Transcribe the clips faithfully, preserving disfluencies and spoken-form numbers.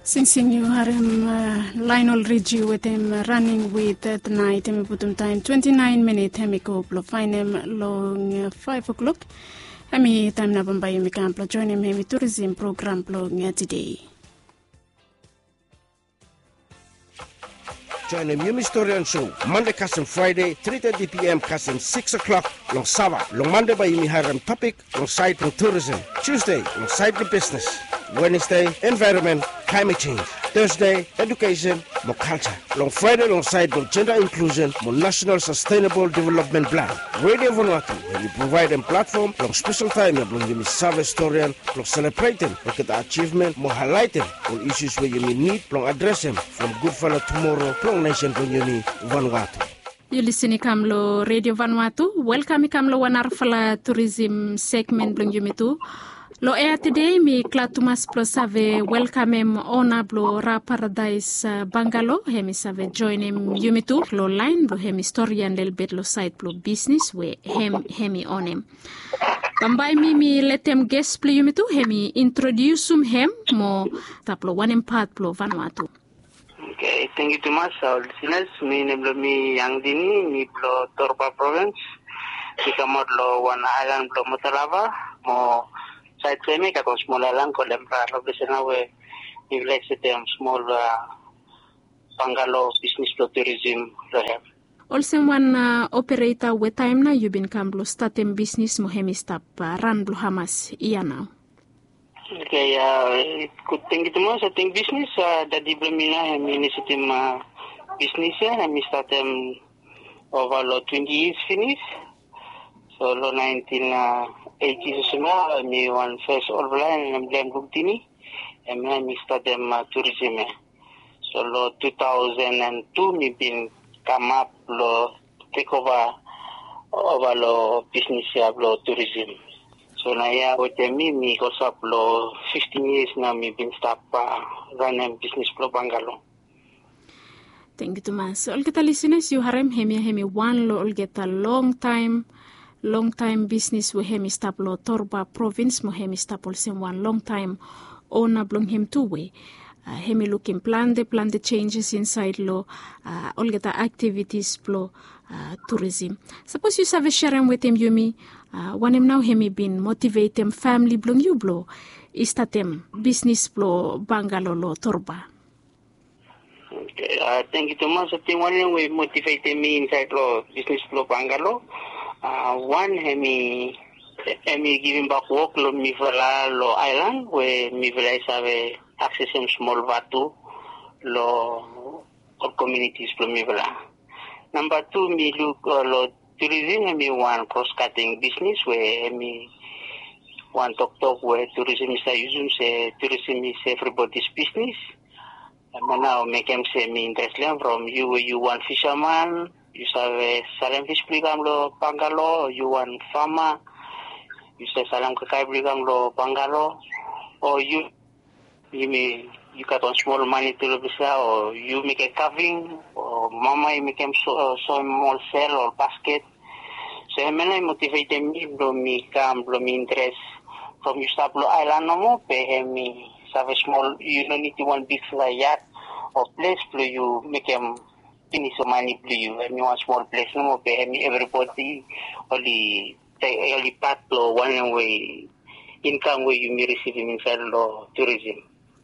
Sing sing you harem uh, Lionel Richie with him uh, running with uh, tonight him putum time twenty-nine minutes hemi ko plo fine him long uh, five o'clock hemi time na bamba yemi kan plo join him hemi tourism program plo nga today. Join the Yumi Historian Show, Monday Custom Friday, three thirty p.m. Custom six o'clock, long Saba, long Monday by Yumi Haram topic, long side from tourism, Tuesday, long side the business, Wednesday, environment, climate change, Thursday, education, more culture, long Friday, long side from gender inclusion, more national sustainable development plan, Radio Vanuatu, where we provide a platform, long special time, long Yumi Saba Historian, long celebrating, look at the achievement, more highlighting, all issues where you need, long address them, from good fellow tomorrow, nation Yumi Vanuatu. You listening kamlo Radio Vanuatu. Welcome kamlo wanar fala tourism segment blong yumi tu. Lo air today mi klatumas pro save welcome em ona blo ra paradise uh, bungalow hemi save join em yumi tu lo line blo hemi historian del bet lo site blo business we hem hemi onem. Bambay mi mi letem guest blo yumi tu hemi introduce um hem mo taplo wanem part blo Vanuatu. Okay, thank you too much, our listeners. My name is mi Yang Dini, mi blo Torba province. Kita mod lo one island blo Motalava, mo side semi kato small island ko lempra lo besena we mi village tem small uh, bungalow business blo tourism lo have. Also one uh, operator we time na you been kam blo starting business mo hemi stop uh, run blo Hamas iya now. Okay, uh, good thing itu mas, I think business uh, dari Blemina kami ini sistem uh, business ya, kami start um, over lo twenty years finish, so lo nineteen eighty semua kami one first all plan kami blame group ini, kami kami start um, uh, tourism ya, so lo two thousand two kami bin come up lo take over over lo business ya lo tourism. So na ya with me mi kosap lo fifteen years na mi bin stop uh, running business pro bungalow. Thank you too much. So all kita listeners you harem hemi hemi one lo all get a long time long time business we hemi stop lo Torba province mo hemi stop all same one long time owner blong him two way. Uh, hemi looking plan the plan the changes inside lo uh, all get activities pro uh, tourism. Suppose you have a sharing with him Yumi. Uh, one him now hemi been motivate them family blong you blow istatem business blow bungalow lo Torba. Okay, uh, thank you too much. I think one way motivate me inside lo business blow bungalow. Uh, one hemi hemi giving back work lo mi vala lo island where mi vala have access some small vatu lo or communities lo mi vala. Number two mi look uh, lo tourism me one cross-cutting business where me one talk talk where tourism is a use say tourism is everybody's business. And now make them say me interesting from you you one fisherman, you say salam fish program lo bungalow, you one farmer, you say salam kakai program lo bungalow, or you you may you got on small money to Lubisa, or you make a carving, or mama you make them so, uh, so small cell or basket. So I mean, motivate me, blow me, come, blow me interest from you start blow island no more, pay me, have a small, you don't need to one big fly yacht or place, blow you, make them finish some money, blow you, and you want small place no more, pay me everybody, only, only part blow one way, income where you may receive inside law tourism.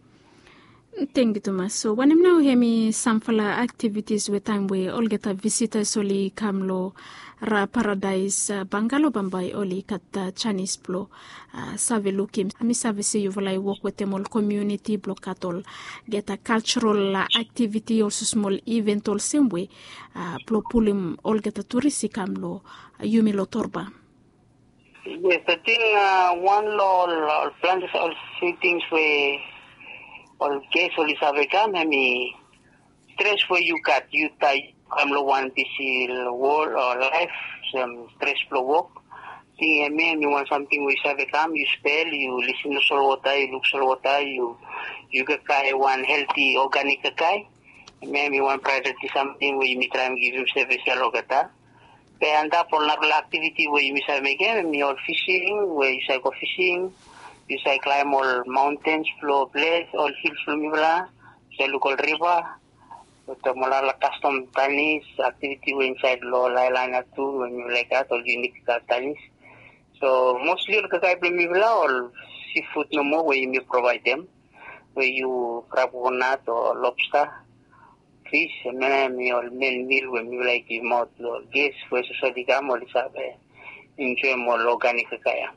Thank you, Thomas. So when I'm now hemi samfala activities with time we all get a visitors oli kamlo ra paradise uh, bungalow bambai oli kata Chinese blo uh, save looking. Ami save say you will work with them all community block at all get a cultural uh, activity also small event all same way uh, blo pulim all get a tourist kamlo uh, yumi lo Torba. Yes, I think uh, one law plans all three things where all case all is avekam hemi stress for you cut you tie kamlo one busy world or life some stress flow work thing hemi you want something we avekam you spell you listen to solwata you look solwata you you get one healthy organic kai hemi one priority something where you may try and give you service logata and up all activity where you may make hemi or fishing where you go fishing You say climb all mountains, flow place, all hills from Mibla, say local river. With the Molala custom tanis activity we inside low Lailana too when you like that all unique tanis. So mostly the guy from Mibla all seafood no more where you provide them. Where you crab or nut or lobster, fish, and many or main meal when you like you more guess for society gam or enjoy more organic kaya.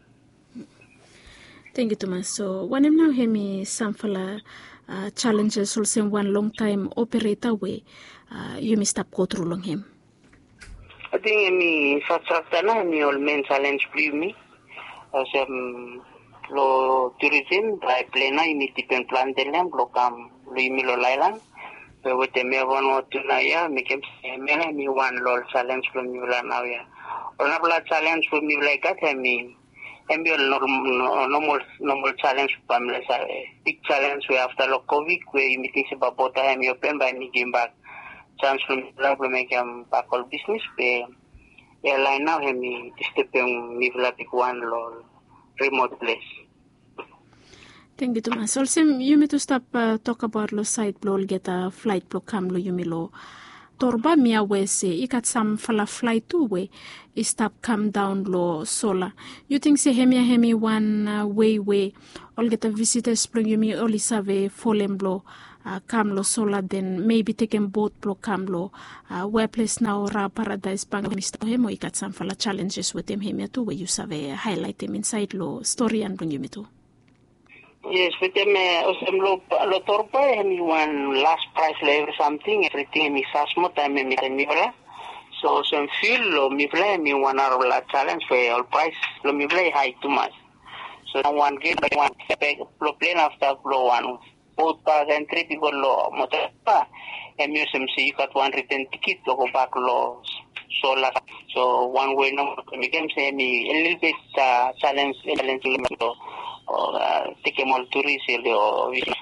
Thank you, Thomas. So, when I'm now hear me some fella uh, challenges also one long time operator way, uh, you may stop go through long him. I think me first na me all main challenge please me. As um lo tourism by plena ini depend plan dalam lo kam lo imi lo lailan. So with the me one or two na ya me kem me me one lo challenge from me la na ya. Ona bla challenge from me like that I mean. And be a normal, normal, normal challenge for family. Big challenge we after the COVID, where you meeting about both time you open by me game back. Chance from the make them back all business. Be airline now have me stepping me big one lol remote place. Thank you, Thomas. Also, you may to stop uh, talk about lo site blow get a flight blow come lo you may lo. Torba mia we say ikat some fala fly two way is stop come down low solar. You think say hemi hemi one uh, way way all get a visitors plug you me only save fallen blow uh, come low solar then maybe taken boat blow come low uh, where place now ra paradise bank Mister Hemo ikat some fala challenges with them hemi two way you save highlight them inside low story and bring you me too. Yes, with them, uh, lo lo torpa, and one last price level something, everything me sasmo time me me So some fuel lo me play me one hour la challenge for all price lo me play high too much. So one get by one pay lo plane after lo one both bag and three people lo motor pa, and museum see you got one return ticket to go back lo solar. So one way no me can say me a little bit uh, challenge challenge lo. Or take a more tourist or visit.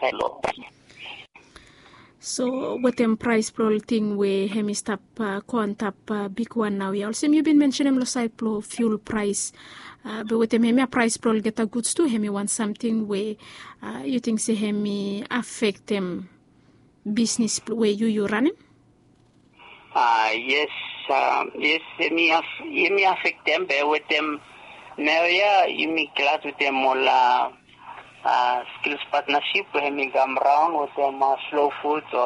So what them price pro thing we hemi stop uh, quantap uh, big one now. You also you been mentioning lo side pro fuel price. Uh, but with them hemi a price pro get a goods too. Hemi want something where uh, you think say hemi affect them business where you you running? Ah uh, yes, um, yes hemi hemi affect them. But with them. Now, yeah, you make class with them all uh, uh, skills partnership. We have come around with them uh, slow food or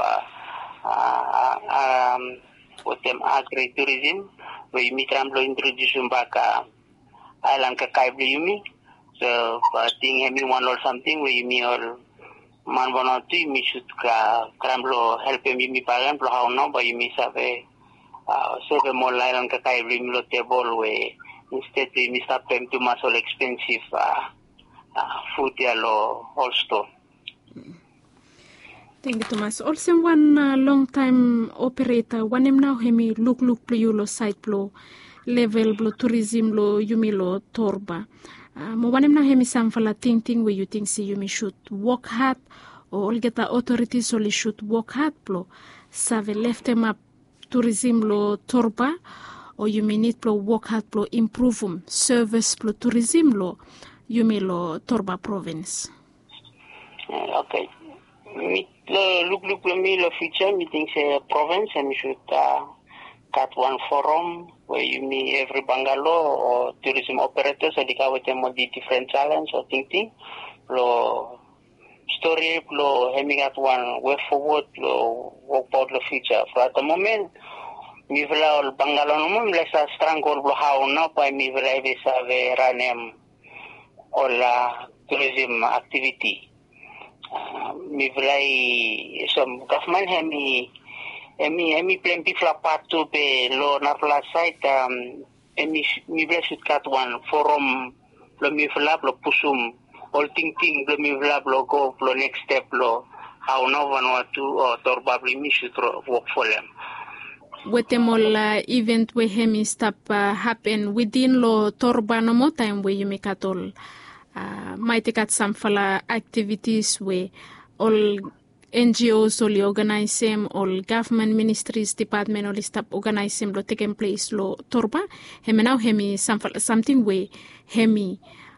uh, uh, um, with them agri-tourism. We meet them to introduce them back uh, island Kakaible Yumi. So, I think we one or something where you meet all man one or two, you should uh, help him you meet parent, how no, but you meet have a save more island Kakaible Yumi table where instead we stop them too much all expensive uh, uh, food or also. Thank you, Thomas. Also one uh, long time operator, one him now hemi look look plo you lo site plo level plo tourism lo yumi lo torba. Uh, mo one him now hemi some fala thing thing where you think see yumi should work hard or all get the authorities only should work hard plo save left them up tourism lo torba. Or you may need to work hard to improve um, service to tourism law, you may law Torba province. Uh, okay. Me look look for me the future meeting say province and we should uh, cut one forum where you meet every bungalow or tourism operators so they can with them the different challenge or thinking. Lo story lo having at one way forward lo work about the future. For at the moment mi vela ol bangalo no mi lesa strangol blo how no pa mi vela vesa ve ranem ol tourism activity uh, mi vela some government hemi hemi hemi plan pifla patu pe lo na pla site um hemi mi vela should cut one forum lo mi vela blo pusum all thing thing lo mi vela blo go blo next step lo how no one or two or probably mi should work for them. With them all uh, event where hemi stop uh, happen within lo torba no more time where you make at all uh, might take at some fala activities where all N G Os only organize them, all government ministries department only stop organize them lo taking place lo torba hemi now hemi some fala, something where hemi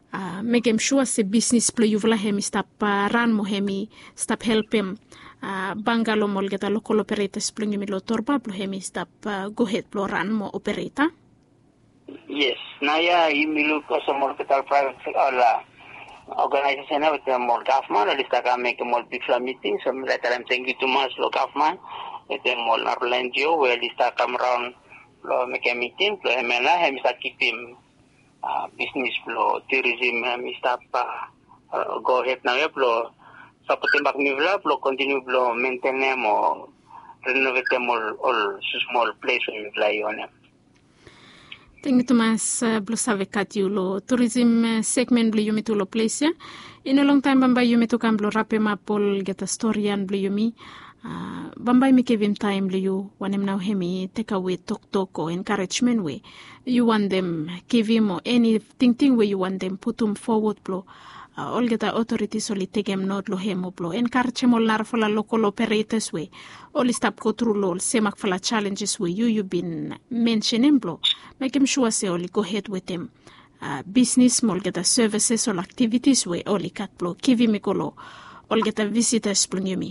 uh, make him sure se business plo yuvla hemi stop uh, run mo hemi stop help him uh, bangalo mol geta local operators plo ngimi lo torba plo hemi stop uh, go ahead plo run mo operator. Yes, naya imilu ko sa more capital private or organization with the more government, at least I can make a more big meeting. So later I'm thank you too much lo government with the more N G O where at least I come around lo make a meeting. Lo emela hem start keep him uh, business lo tourism hem start uh, go ahead now lo support him back nivla lo continue lo maintain them or renovate them all all small place we fly on them. Thank you, Thomas. Uh, Blo save kat you lo tourism uh, segment blo yumi to lo place ya. In a long time bamba yumi to kam blo rape mapol get a storyan blo yumi. Uh, bamba mi give him time blo you want him now hemi take away talk talk or encouragement way. You want them give him or anything thing where you want them put him forward blo. Uh, all get the authorities only take him not lo hemo blo. Encourage him all nar for la local operators way. Only stop go through lo semak for la challenges way you you been mentioning blo. Make him sure say only go ahead with him. Uh, business mol get the services or activities way only cat blo. Give him a colo. All get the visitors blo me.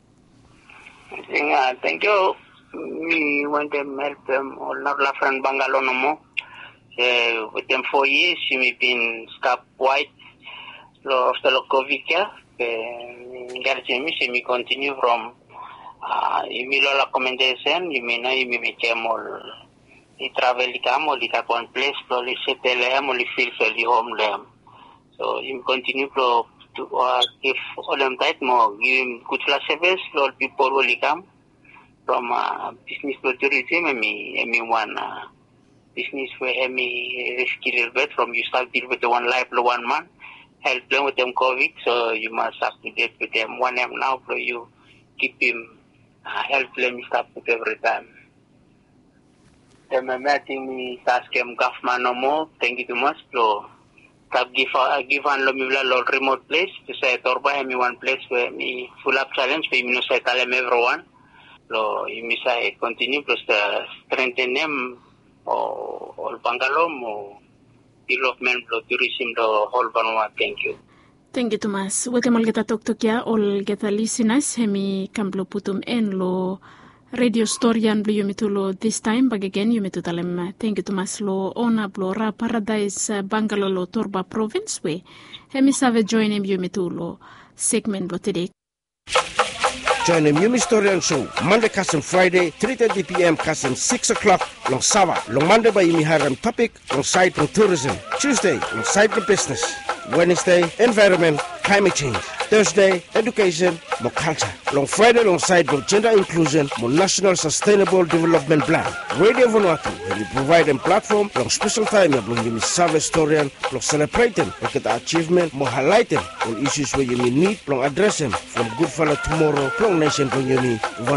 Thank you. Me want them help them all not la friend Bangalo no more. Uh, with them four years, she been stop white. Lo after lo COVID ya, garje mi se mi continue from uh, imi lo la commendation, imi na imi me chemol I travel ikamo li ka one place lo li settle am li feel so li home lem. So imi continue pro to uh, if all them tight mo give him good service lo people will come from uh, business to tourism imi imi one uh, business where imi skill bit from you start deal with the one life lo one man. Help them with them COVID, so you must up to date with them. One M now, so you keep him, uh, help them stop with every time. Them meeting me task him government no more. Thank you too much. So, stop give uh, give an lo mibla lo remote place. To say torba me one place where me full up challenge. We me no say tell them everyone. So, you me say continue plus the strengthen them or or Bangalore or. Development lo tourism lo whole Vanuatu. Thank you. Thank you, Thomas. Wete mal geta tok tok ya all geta listeners hemi kamblo putum en lo radio storyan blo yumitulo this time bag again yumitalem. Thank you, Thomas. Lo ona blo ra paradise Bangalore lo Torba province we hemi save join him yumitulo segment blo today. Join the Mumi Historian Show, Monday Kasem Friday, three thirty p.m. Kasem six o'clock, long Sava, long Monday by Imi Haram topic, long side from tourism, Tuesday, long side the business, Wednesday, environment, climate change, Thursday, education, more culture, long Friday, long side from gender inclusion, more national sustainable development plan, Radio Vanuatu, where we provide a platform, long special time, long Imi Sava Historian, long celebrating, look at the achievement, more highlighting, on issues where you need, long address them, from good fella tomorrow, long nation from you need.